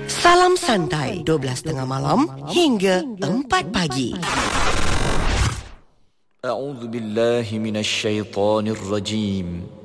Salam santai 12.30 malam hingga 4 pagi. A'udzu billahi minasy syaithanir rajim.